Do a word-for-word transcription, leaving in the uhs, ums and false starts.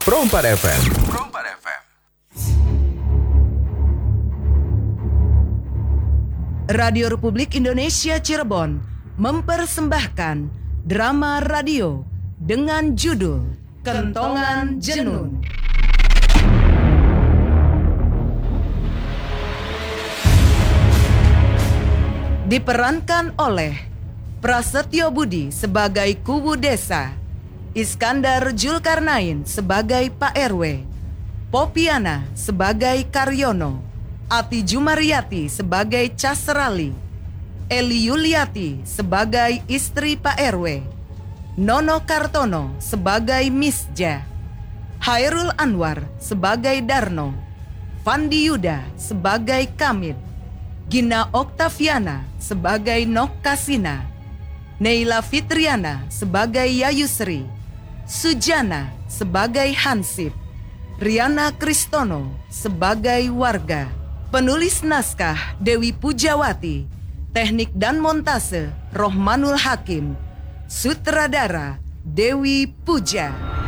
Pro empat F M. Pro empat F M. Radio Republik Indonesia Cirebon mempersembahkan drama radio dengan judul Kentongan Jenun. Diperankan oleh Prasetyo Budi sebagai Kubu Desa, Iskandar Julkarnain sebagai Pak R W, Popiana sebagai Karyono, Ati Jumariati sebagai Casrali, Eli Yuliati sebagai istri Pak R W, Nono Kartono sebagai Misja, Hairul Anwar sebagai Darno, Fandi Yuda sebagai Kamid, Gina Oktaviana sebagai Nokasina, Neila Fitriana sebagai Yayusri, Sujana sebagai Hansip, Riana Kristono sebagai Warga. Penulis naskah Dewi Pujawati, teknik dan montase Rohmanul Hakim, sutradara Dewi Puja.